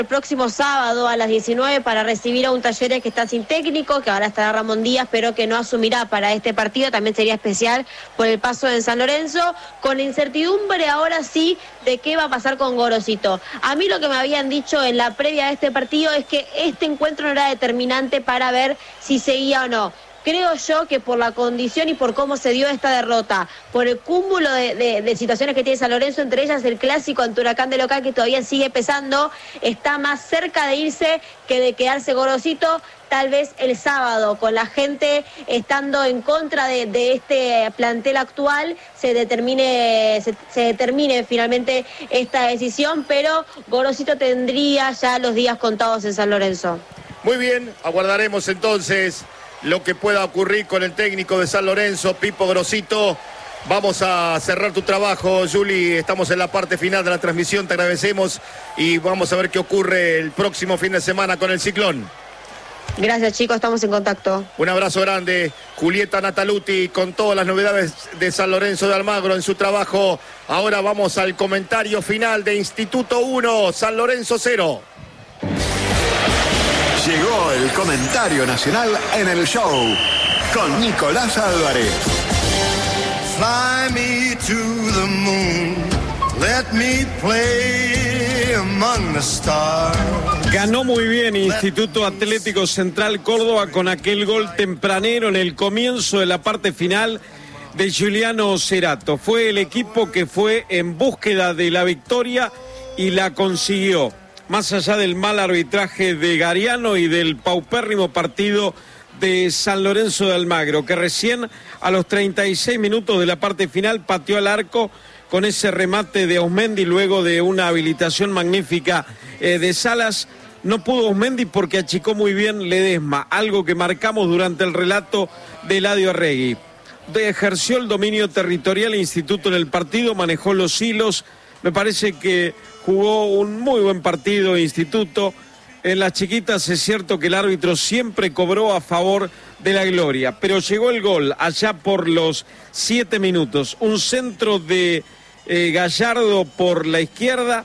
el próximo sábado a las 19 para recibir a un Talleres que está sin técnico, que ahora estará Ramón Díaz, pero que no asumirá para este partido. También sería especial por el paso en San Lorenzo, con incertidumbre ahora sí de qué va a pasar con Gorosito. A mí lo que me habían dicho en la previa de este partido es que este encuentro no era determinante para ver si seguía o no. Creo yo que por la condición y por cómo se dio esta derrota, por el cúmulo de situaciones que tiene San Lorenzo, entre ellas el clásico ante Huracán de local que todavía sigue pesando, está más cerca de irse que de quedarse Gorosito. Tal vez el sábado, con la gente estando en contra de este plantel actual, se determine finalmente esta decisión, pero Gorosito tendría ya los días contados en San Lorenzo. Muy bien, aguardaremos entonces lo que pueda ocurrir con el técnico de San Lorenzo, Pipo Gorosito. Vamos a cerrar tu trabajo, Juli. Estamos en la parte final de la transmisión, te agradecemos y vamos a ver qué ocurre el próximo fin de semana con el Ciclón. Gracias, chicos, estamos en contacto. Un abrazo grande, Julieta Nataluti, con todas las novedades de San Lorenzo de Almagro en su trabajo. Ahora vamos al comentario final de Instituto 1, San Lorenzo 0. Llegó el comentario nacional en el show con Nicolás Álvarez. Fly me to the moon, let me play among the stars. Ganó muy bien Instituto Atlético Central Córdoba con aquel gol tempranero en el comienzo de la parte final de Giuliano Cerato. Fue el equipo que fue en búsqueda de la victoria y la consiguió. Más allá del mal arbitraje de Gariano y del paupérrimo partido de San Lorenzo de Almagro, que recién a los 36 minutos de la parte final pateó al arco con ese remate de Osmendi luego de una habilitación magnífica de Salas. No pudo Osmendi porque achicó muy bien Ledesma, algo que marcamos durante el relato de Eladio Arregui. Ejerció el dominio territorial Instituto en el partido, manejó los hilos. Me parece que jugó un muy buen partido Instituto. En las chiquitas es cierto que el árbitro siempre cobró a favor de la gloria, pero llegó el gol allá por los 7 minutos. Un centro de Gallardo por la izquierda,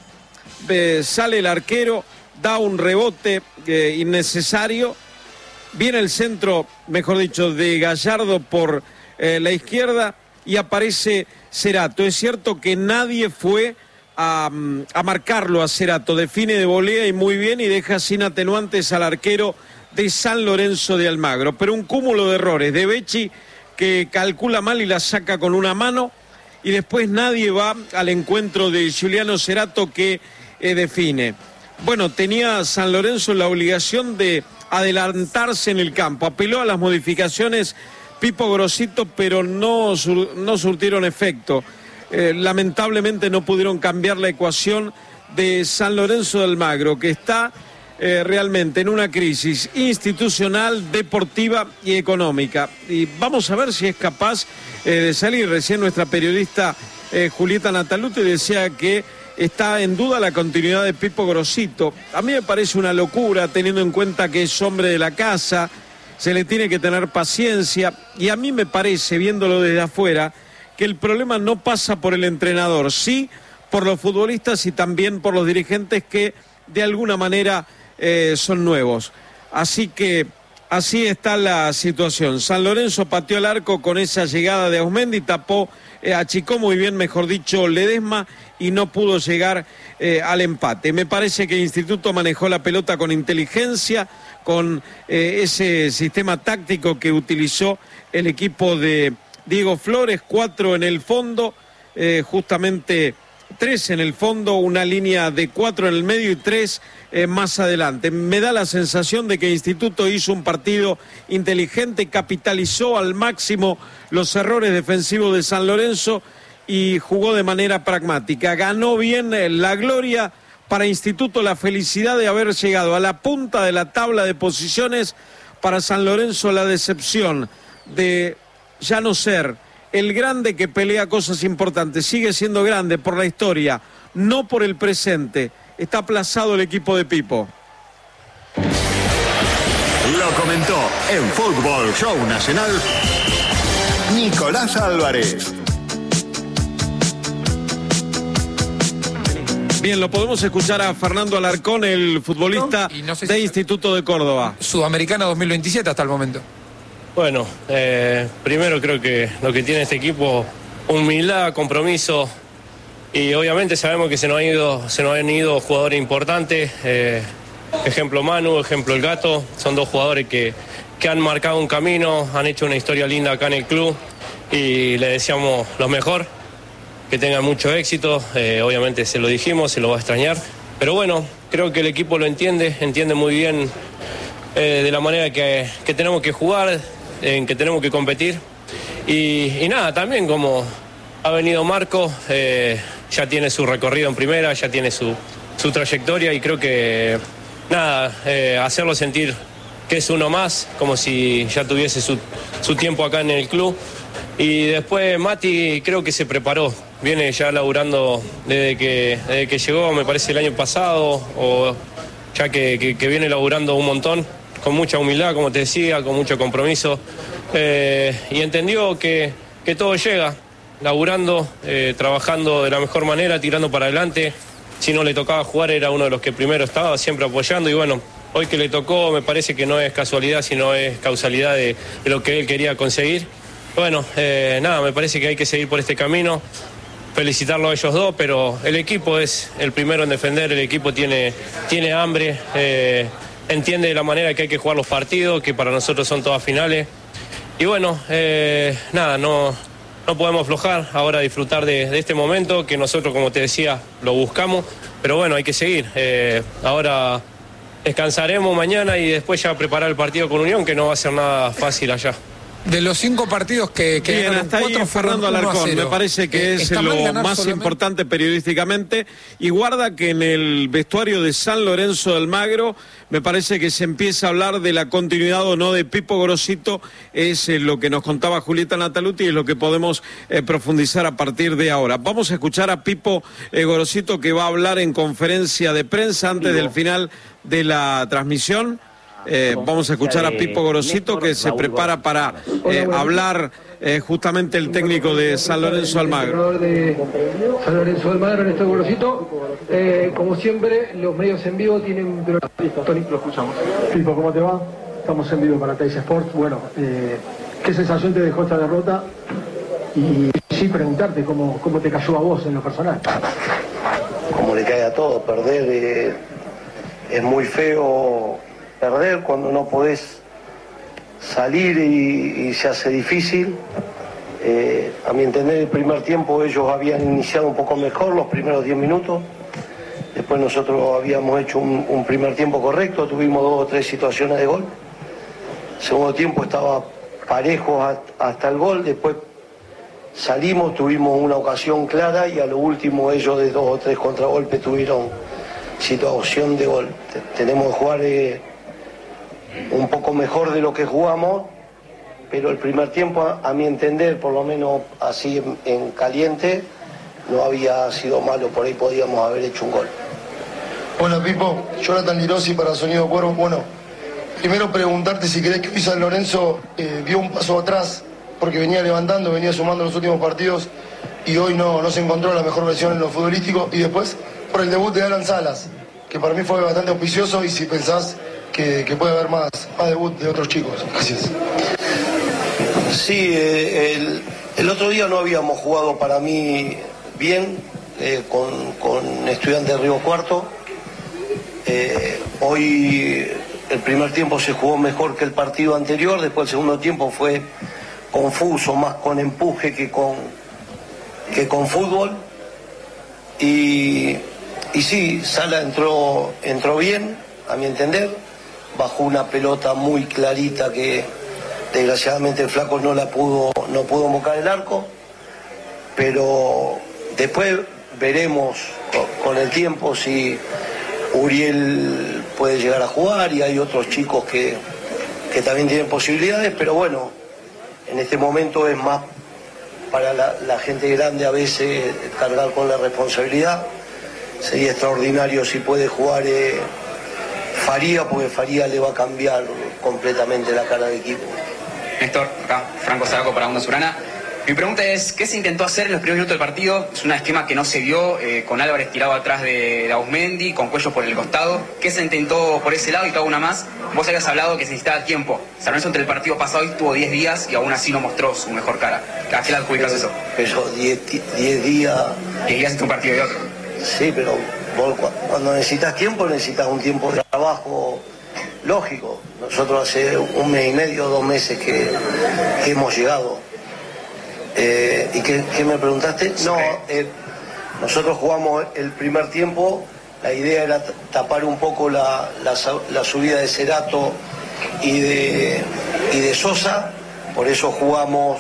sale el arquero, da un rebote innecesario. Viene el centro, mejor dicho, de Gallardo por la izquierda y aparece Cerato. Es cierto que nadie fue a marcarlo a Cerato, define de volea y muy bien y deja sin atenuantes al arquero de San Lorenzo de Almagro, pero un cúmulo de errores de Becci que calcula mal y la saca con una mano y después nadie va al encuentro de Giuliano Cerato que define. Bueno, tenía San Lorenzo la obligación de adelantarse en el campo, apeló a las modificaciones Pipo Gorosito, pero no surtieron efecto. Lamentablemente no pudieron cambiar la ecuación de San Lorenzo de Almagro, que está realmente en una crisis institucional, deportiva y económica. Y vamos a ver si es capaz de salir. Recién nuestra periodista Julieta Nataluti decía que está en duda la continuidad de Pipo Gorosito. A mí me parece una locura, teniendo en cuenta que es hombre de la casa, se le tiene que tener paciencia, y a mí me parece, viéndolo desde afuera, que el problema no pasa por el entrenador, sí por los futbolistas y también por los dirigentes que de alguna manera son nuevos. Así que así está la situación. San Lorenzo pateó el arco con esa llegada de Osmendi, tapó, achicó muy bien, mejor dicho, Ledesma, y no pudo llegar al empate. Me parece que el Instituto manejó la pelota con inteligencia, con ese sistema táctico que utilizó el equipo de Diego Flores, 4 en el fondo, justamente 3 en el fondo, una línea de 4 en el medio y 3 más adelante. Me da la sensación de que el Instituto hizo un partido inteligente, capitalizó al máximo los errores defensivos de San Lorenzo y jugó de manera pragmática. Ganó bien la gloria para Instituto, la felicidad de haber llegado a la punta de la tabla de posiciones. Para San Lorenzo la decepción de ya no ser el grande que pelea cosas importantes. Sigue siendo grande por la historia, no por el presente. Está aplazado el equipo de Pipo. Lo comentó en Fútbol Show Nacional Nicolás Álvarez. Bien, lo podemos escuchar a Fernando Alarcón, el futbolista de Instituto de Córdoba. Sudamericana 2027 hasta el momento. Bueno, primero creo que lo que tiene este equipo, humildad, compromiso, y obviamente sabemos que se nos han ido jugadores importantes, ejemplo Manu, ejemplo El Gato, son dos jugadores que han marcado un camino, han hecho una historia linda acá en el club y le deseamos lo mejor, que tengan mucho éxito, obviamente se lo dijimos, se lo va a extrañar, pero bueno, creo que el equipo lo entiende muy bien de la manera que tenemos que jugar, en que tenemos que competir y nada, también como ha venido Marco, ya tiene su recorrido en primera, ya tiene su trayectoria y creo que nada, hacerlo sentir que es uno más, como si ya tuviese su tiempo acá en el club. Y después Mati creo que se preparó, viene ya laburando desde que llegó, me parece el año pasado, o ya que viene laburando un montón, con mucha humildad, como te decía, con mucho compromiso, y entendió que todo llega, laburando, trabajando de la mejor manera, tirando para adelante. Si no le tocaba jugar era uno de los que primero estaba, siempre apoyando, y bueno, hoy que le tocó me parece que no es casualidad, sino es causalidad de lo que él quería conseguir. Bueno, nada, me parece que hay que seguir por este camino, felicitarlo a ellos dos, pero el equipo es el primero en defender, el equipo tiene hambre, entiende de la manera que hay que jugar los partidos, que para nosotros son todas finales. Y bueno, nada, no podemos aflojar, ahora disfrutar de este momento, que nosotros, como te decía, lo buscamos, pero bueno, hay que seguir. Ahora descansaremos mañana y después ya preparar el partido con Unión, que no va a ser nada fácil allá. De los 5 partidos que bien, hasta ahí Fernando Alarcón, me parece que es lo más importante periodísticamente, y guarda que en el vestuario de San Lorenzo de Almagro me parece que se empieza a hablar de la continuidad o no de Pipo Gorosito, es lo que nos contaba Julieta Nataluti y es lo que podemos profundizar a partir de ahora. Vamos a escuchar a Pipo Gorosito, que va a hablar en conferencia de prensa antes del final de la transmisión. Vamos a escuchar a Pipo Gorosito, que se prepara para hablar justamente el técnico de San Lorenzo Almagro. De San Lorenzo Almagro, Néstor Gorosito. Como siempre, los medios en vivo tienen... Tony, lo escuchamos. Pipo, ¿cómo te va? Estamos en vivo para Teis Sports. Bueno, ¿qué sensación te dejó esta derrota? Y sí, preguntarte cómo te cayó a vos en lo personal. Como le cae a todo, perder es muy feo. Perder cuando no podés salir y se hace difícil. A mi entender, el primer tiempo ellos habían iniciado un poco mejor, los primeros 10 minutos. Después nosotros habíamos hecho un primer tiempo correcto, tuvimos 2 o 3 situaciones de gol. Segundo tiempo estaba parejo hasta el gol, después salimos, tuvimos una ocasión clara y a lo último ellos de 2 o 3 contragolpes tuvieron situación de gol. Tenemos que jugar un poco mejor de lo que jugamos, pero el primer tiempo, a mi entender, por lo menos así en caliente, no había sido malo, por ahí podíamos haber hecho un gol. Hola Pipo, Jonathan Lirosi para Sonido Cuervo. Bueno, primero preguntarte si crees que hoy San Lorenzo dio un paso atrás, porque venía levantando, venía sumando los últimos partidos y hoy no se encontró la mejor versión en lo futbolístico, y después por el debut de Alan Salas, que para mí fue bastante auspicioso, y si pensás que puede haber más debut de otros chicos. Gracias. Sí, el otro día no habíamos jugado para mí bien con Estudiantes de Río Cuarto. Hoy el primer tiempo se jugó mejor que el partido anterior, después el segundo tiempo fue confuso, más con empuje que con fútbol. Y sí, Sala entró bien, a mi entender. Bajó una pelota muy clarita que desgraciadamente el flaco no pudo mocar el arco, pero después veremos con el tiempo si Uriel puede llegar a jugar, y hay otros chicos que también tienen posibilidades, pero bueno, en este momento es más para la gente grande a veces cargar con la responsabilidad. Sería extraordinario si puede jugar Faría, porque Faría le va a cambiar completamente la cara del equipo. Néstor, acá, Franco Saco para Onda Surana. Mi pregunta es, ¿qué se intentó hacer en los primeros minutos del partido? Es un esquema que no se vio, con Álvarez tirado atrás de Auzmendi, con Cuello por el costado. ¿Qué se intentó por ese lado? Y te hago una más. Vos habías hablado que se necesitaba tiempo. San Lorenzo entre el partido pasado y estuvo 10 días y aún así no mostró su mejor cara. ¿A qué le adjudicas eso? Pero 10 días... 10 días entre un partido y otro. Sí, pero vos cuando necesitas tiempo, necesitas un tiempo de trabajo lógico. Nosotros hace 1 mes y medio, 2 meses que hemos llegado. ¿Y qué me preguntaste? No, nosotros jugamos el primer tiempo, la idea era tapar un poco la subida de Cerato y de Sosa, por eso jugamos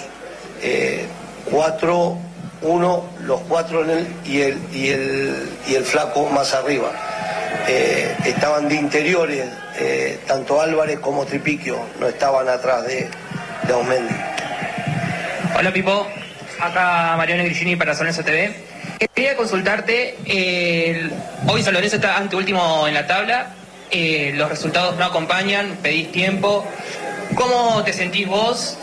4-1, los 4 en él y el flaco más arriba. Estaban de interiores, tanto Álvarez como Tripiquio, no estaban atrás de Auzmendi. Hola Pipo, acá Mariano Grigini para San Lorenzo TV. Quería consultarte, hoy San Lorenzo está anteúltimo en la tabla, los resultados no acompañan, pedís tiempo. ¿Cómo te sentís vos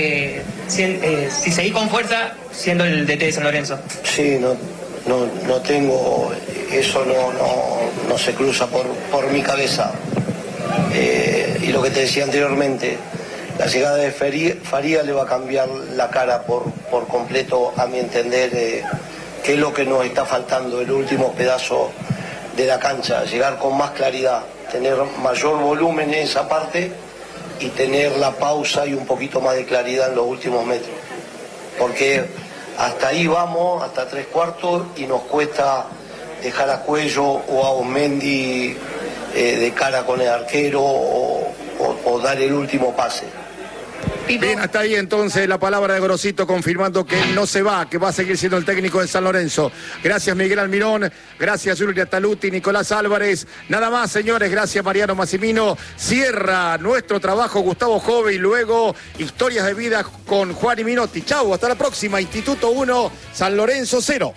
si seguís con fuerza siendo el DT de San Lorenzo? Sí, no tengo, eso no se cruza por mi cabeza. Y lo que te decía anteriormente, la llegada de Faría le va a cambiar la cara por completo, a mi entender, que es lo que nos está faltando, el último pedazo de la cancha, llegar con más claridad, tener mayor volumen en esa parte y tener la pausa y un poquito más de claridad en los últimos metros. Porque hasta ahí vamos, hasta 3/4, y nos cuesta dejar a Cuello o a Auzmendi de cara con el arquero o dar el último pase. Bien, hasta ahí entonces la palabra de Grosito confirmando que él no se va, que va a seguir siendo el técnico de San Lorenzo. Gracias Miguel Almirón, gracias Julia Taluti, Nicolás Álvarez. Nada más, señores, gracias Mariano Massimino. Cierra nuestro trabajo Gustavo Jove y luego Historias de Vida con Juan y Minotti. Chau, hasta la próxima. Instituto 1, San Lorenzo 0.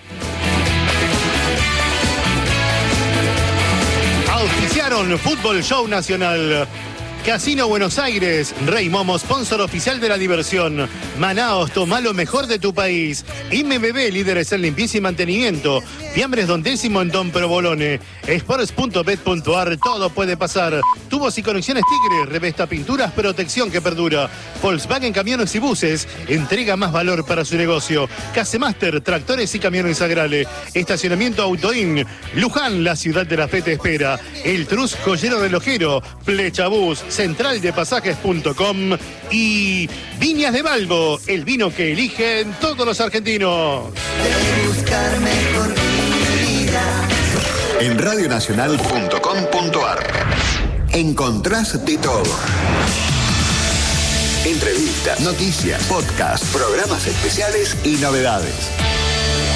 Auspiciaron Fútbol Show Nacional. Casino Buenos Aires, Rey Momo, sponsor oficial de la diversión. Manaos, toma lo mejor de tu país. IMBB, líderes en limpieza y mantenimiento. Fiambres Don Décimo en Don Provolone. Sports.bet.ar, todo puede pasar. Tubos y conexiones Tigre, revesta pinturas, protección que perdura. Volkswagen Camiones y Buses, entrega más valor para su negocio. Casemaster, tractores y camiones Agrale. Estacionamiento Autoin. Luján, la ciudad de la fe te espera. El Trus Joyero Relojero. Flecha Bus. Centraldepasajes.com y Viñas de Balbo, el vino que eligen todos los argentinos. En radionacional.com.ar encontrás de todo. Entrevistas, noticias, podcasts, programas especiales y novedades.